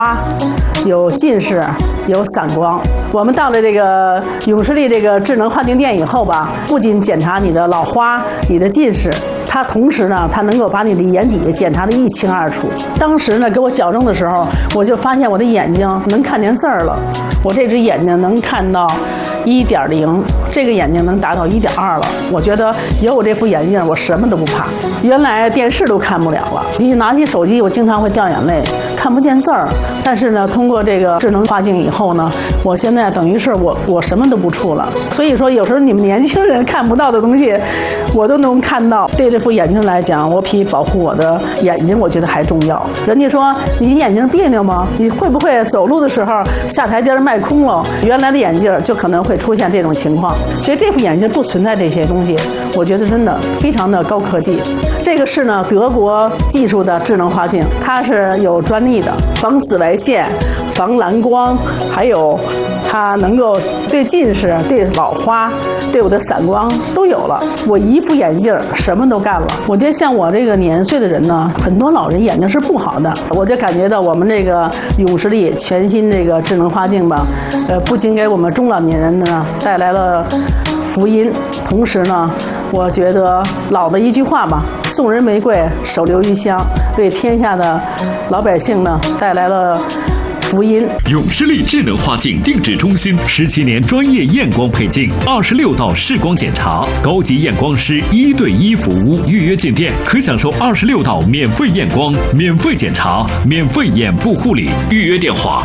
有近视，有散光。我们到了这个永视力这个智能化镜店以后吧，不仅检查你的老花、你的近视，它同时呢，它能够把你的眼底检查得一清二楚。当时呢，给我矫正的时候，我就发现我的眼睛能看见字儿了，我这只眼睛能看到1.0，这个眼睛能达到1.2了。我觉得有我这副眼镜，我什么都不怕。原来电视都看不了了，一拿起手机，我经常会掉眼泪，看不见字儿。但是呢，通过这个智能化镜以后呢，我现在等于是我什么都不触了。所以说，有时候你们年轻人看不到的东西，我都能看到。对这副眼镜来讲，我比保护我的眼睛，我觉得还重要。人家说你眼睛别扭吗？你会不会走路的时候下台阶迈空了？原来的眼镜就可能会出现这种情况。所以这副眼镜不存在这些东西，我觉得真的非常的高科技。这个是呢德国技术的智能化镜，它是有专利的，防紫外线、防蓝光，还有它能够对近视、对老花、对我的散光都有了。我一副眼镜什么都干了。我觉得像我这个年岁的人呢，很多老人眼睛是不好的。我就感觉到我们这个永视力全新这个智能化镜吧，不仅给我们中老年人呢带来了福音，同时呢，我觉得老的一句话吧，送人玫瑰，手留余香，为天下的老百姓呢带来了福音。 永视力智能化镜定制中心17年专业验光配镜，26道视光检查，高级验光师1对1服务。预约进店可享受26道免费验光、免费检查、免费眼部护理。预约电话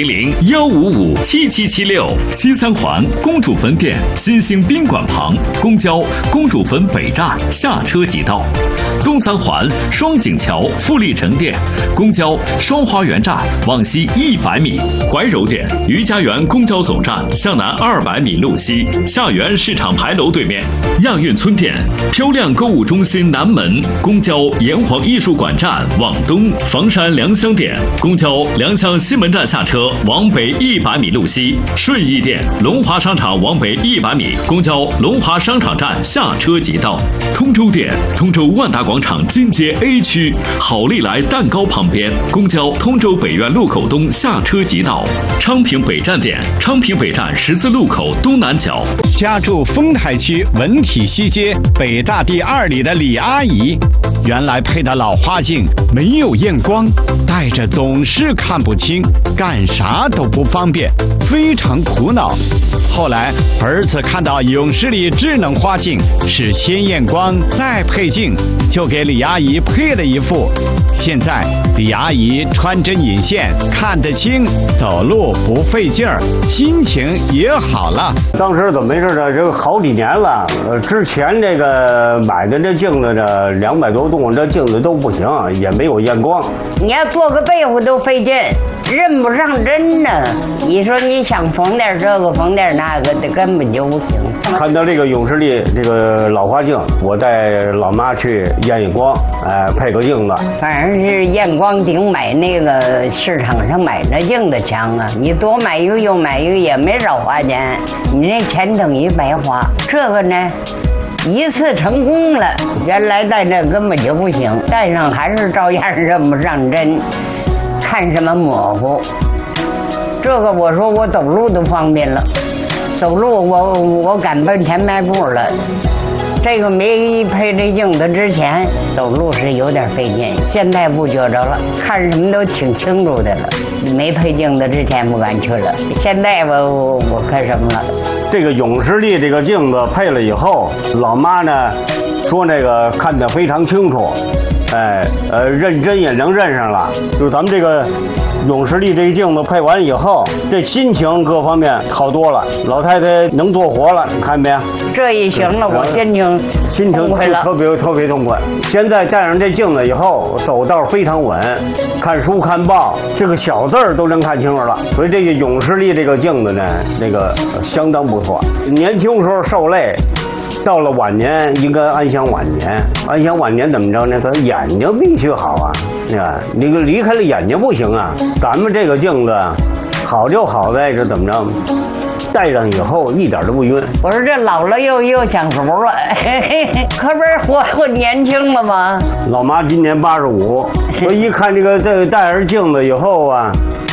400-155-7776。西三环公主坟店新兴宾馆旁，公交公主坟北站下车即到。东三环双井桥富力城店，公交双花园站往西100米。怀柔店余家园公交总站向南200米路西，下园市场牌楼对面。亚运村店漂亮购物中心南门，公交炎黄艺术馆站往东。房山良乡店公交良乡西门站下车往北100米路西。顺义店龙华商场往北100米，公交龙华商场站下车即到。通州店通州万达广场金街 A 区好利来蛋糕旁边，公交通州北苑路口东下车即到。昌平北站店昌平北站十字路口东南角。 家住丰台区文体西街北大第2里的李阿姨，原来配的老花镜没有验光，戴着总是看不清，干啥都不方便，非常苦恼。后来儿子看到永视力智能花镜是先验光再配镜，就给李阿姨配了一副。现在李阿姨穿针引线看得清，走路不费劲儿，心情也好了。 当时怎么回事呢？这个好几年了，之前这个买的这镜子呢，200多度，这镜子都不行，也没有验光。 你要做个被子都费劲，认不上针呢。你说你想缝点这个缝点那个的，根本就不行。 看到这个永视力这个老花镜，我带老妈去验验光，配个镜子。 反正是验光顶买那个市场上买那镜子强啊！你多买一个又买一个也没少花钱，你那钱等于白花。这个呢，一次成功了，原来戴这根本就不行，戴上还是照样认不上针，看什么模糊。这个我说我走路都方便了，走路我赶奔前迈步了。这个没配这镜子之前走路是有点费劲，现在不觉着了，看什么都挺清楚的了。没配镜子之前不敢去了，现在我看什么了。 这个永视力这个镜子配了以后，老妈呢说那个看得非常清楚，认真也能认上了。就是咱们这个永视力这个镜子配完以后，这心情各方面好多了，老太太能做活了，你看没有？ 这一行了，我心情特别痛快。现在戴上这镜子以后，走道非常稳，看书看报，这个小字儿都能看清楚了。所以这个永视力这个镜子呢，那个相当不错。年轻时候受累，到了晚年应该安享晚年。安享晚年怎么着呢？他眼睛必须好啊，你离开了眼睛不行啊。咱们这个镜子好就好在这怎么着？戴上以后一点都不晕。 我说这老了又享福了，可不是活年轻了吗？ 老妈今年85，我一看这戴上镜子以后啊，